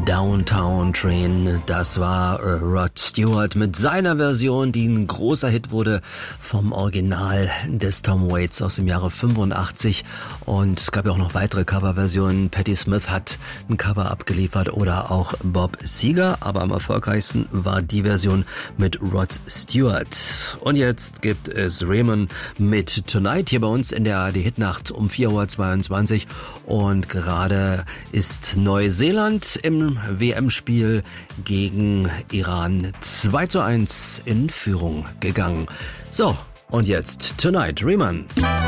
Downtown Train, das war Rod Stewart mit seiner Version, die ein großer Hit wurde vom Original des Tom Waits aus dem Jahre 85. Und es gab ja auch noch weitere Coverversionen. Patti Smith hat ein Cover abgeliefert oder auch Bob Seger, aber am erfolgreichsten war die Version mit Rod Stewart. Und jetzt gibt es Raymond mit Tonight hier bei uns in der ARD-Hitnacht um 4:22 Uhr. Und gerade ist Neuseeland im WM-Spiel gegen Iran 2:1 in Führung gegangen. So, und jetzt Tonight, Riemann.